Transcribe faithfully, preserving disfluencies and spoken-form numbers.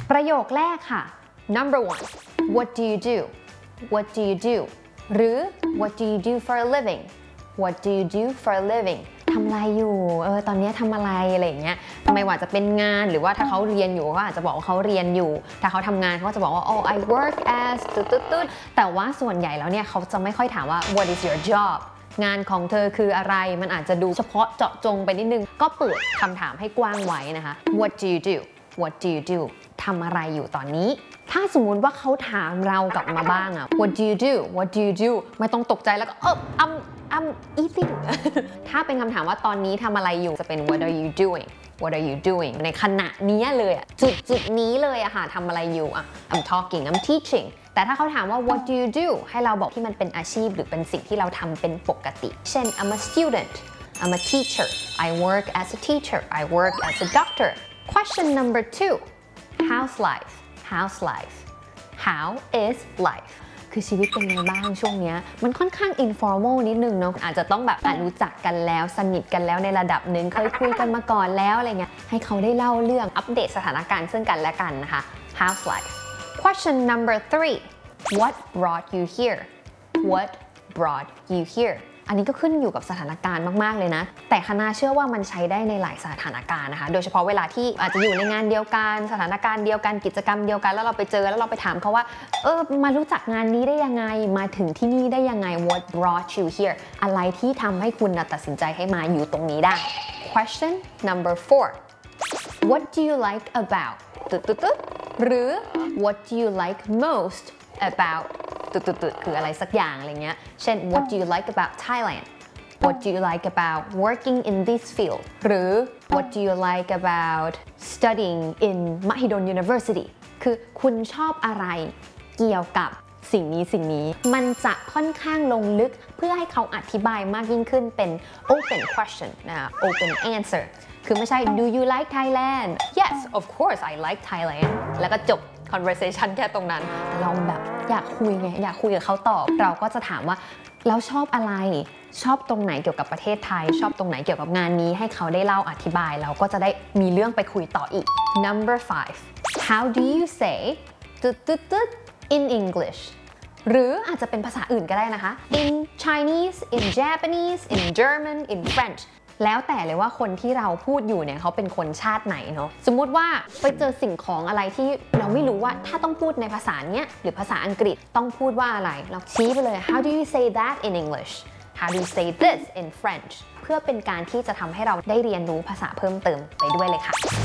ประโยคแรกค่ะ number one what do you do what do you do หรือ what do you do for a living what do you do for a living ทำอะไรอยู่เออตอนนี้ทำอะไรอะไรอย่างเงี้ยไม่ว่าจะเป็นงานหรือว่าถ้าเขาเรียนอยู่ก็อาจจะบอกว่าเขาเรียนอยู่ถ้าเขาทำงานเขาก็จะบอกว่า oh I work as ตุ๊ดๆแต่ว่าส่วนใหญ่แล้วเนี่ยเขาจะไม่ค่อยถามว่า what is your job งานของเธอคืออะไรมันอาจจะดูเฉพาะเจาะจงไปนิดนึงก็เปิดคำถามให้กว้างไว้นะคะ what do you do what do you do ทำอะไรอยู่ตอนนี้ถ้าสมมุติว่าเขาถามเรากลับมาบ้างอะ what do you do what do you do ไม่ต้องตกใจแล้วก็เออ I'm I'm eating ถ้าเป็นคำถามว่าตอนนี้ทำอะไรอยู่จะเป็น what are you doing what are you doing ในขณะนี้เลยอะจุดจุดนี้เลยอะค่ะทำอะไรอยู่อะ I'm talking I'm teaching แต่ถ้าเขาถามว่า what do you do ให้เราบอกที่มันเป็นอาชีพหรือเป็นสิ่งที่เราทำเป็นปกติเช่น I'm a student I'm a teacher I work as a teacher I work as a doctor question number two how's life how's life how is life คือชีวิตเป็นไงบ้างช่วงนี้มันค่อนข้าง informal นิดนึงเนาะอาจจะต้องแบบรู้จักกันแล้วสนิทกันแล้วในระดับหนึ่งเคยคุยกันมาก่อนแล้วอะไรเงี้ยให้เขาได้เล่าเรื่องอัปเดตสถานการณ์ซึ่งกันและกันนะคะ how's life question number three what brought you here what brought you here อันนี้ก็ขึ้นอยู่กับสถานการณ์มากๆเลยนะแต่คณะเชื่อว่ามันใช้ได้ในหลายสถานการณ์นะคะโดยเฉพาะเวลาที่อาจจะอยู่ในงานเดียวกันสถานการณ์เดียวกันกิจกรรมเดียวกันแล้วเราไปเจอแล้วเราไปถามเขาว่าเออมารู้จักงานนี้ได้ยังไงมาถึงที่นี่ได้ยังไง what brought you here อะไรที่ทำให้คุณตัดสินใจให้มาอยู่ตรงนี้ได้ question number four what do you like about ตุ๊ดๆๆหรือ what do you like most aboutตุดๆคืออะไรสักอย่างอะไรเงี้ยเช่น what do you like about Thailand what do you like about working in this field หรือ what do you like about studying in Mahidol University คือคุณชอบอะไรเกี่ยวกับสิ่งนี้สิ่งนี้มันจะค่อนข้างลงลึกเพื่อให้เขาอธิบายมากยิ่งขึ้นเป็น open question นะ open answer คือไม่ใช่ do you like Thailand yes of course I like Thailand แล้วก็จบconversation แค่ตรงนั้นแต่เราแบบอยากคุยไงอยากคุยกับเขาตอบเราก็จะถามว่าแล้วชอบอะไรชอบตรงไหนเกี่ยวกับประเทศไทยชอบตรงไหนเกี่ยวกับงานนี้ให้เขาได้เล่าอธิบายเราก็จะได้มีเรื่องไปคุยต่ออีก number five how do you say ตึ๊ดตึ๊ดตึ๊ด in English หรืออาจจะเป็นภาษาอื่นก็ได้นะคะ in Chinese in Japanese in German in Frenchแล้วแต่เลยว่าคนที่เราพูดอยู่เนี่ยเขาเป็นคนชาติไหนเนาะสมมุติว่าไปเจอสิ่งของอะไรที่เราไม่รู้ว่าถ้าต้องพูดในภาษาเนี้ยหรือภาษาอังกฤษต้องพูดว่าอะไรเราชี้ไปเลย how do you say that in English how do you say this in French เพื่อเป็นการที่จะทำให้เราได้เรียนรู้ภาษาเพิ่มเติมไปด้วยเลยค่ะ